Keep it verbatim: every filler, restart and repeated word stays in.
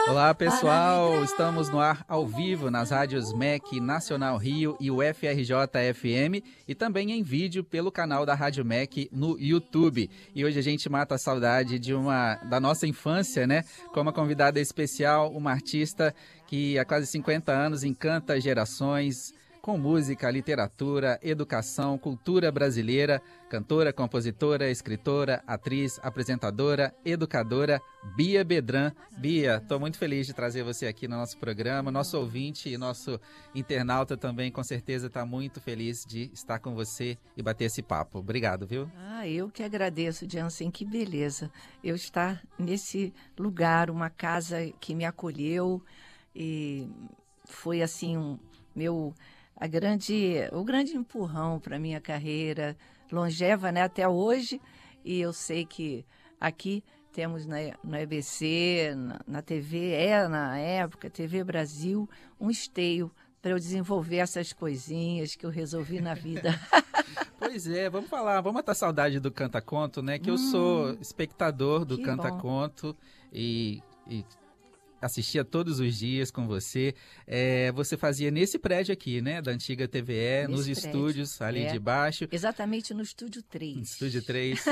Olá, pessoal! Estamos no ar ao vivo nas rádios M E C Nacional Rio e o F R J F M e também em vídeo pelo canal da Rádio M E C no YouTube. E hoje a gente mata a saudade de uma da nossa infância, né? Com uma convidada especial, uma artista que há quase cinquenta anos encanta gerações com música, literatura, educação, cultura brasileira, cantora, compositora, escritora, atriz, apresentadora, educadora, Bia Bedran. Bia, estou muito feliz de trazer você aqui no nosso programa. Nosso ouvinte e nosso internauta também, com certeza, está muito feliz de estar com você e bater esse papo. Obrigado, viu? Ah, eu que agradeço, Jansen, que beleza eu estar nesse lugar, uma casa que me acolheu e foi assim um meu... A grande, o grande empurrão para a minha carreira, longeva, né, até hoje, e eu sei que aqui temos na, no E B C, na, na T V, é na época, T V Brasil, um esteio para eu desenvolver essas coisinhas que eu resolvi na vida. Pois é, vamos falar, vamos matar a saudade do Canta Conto, né, que hum, eu sou espectador do Canta Conto e... e... assistia todos os dias com você. É, você fazia nesse prédio aqui, né? Da antiga T V E, nesse nos prédio. Estúdios ali é, de baixo. Exatamente no Estúdio três. Estúdio três.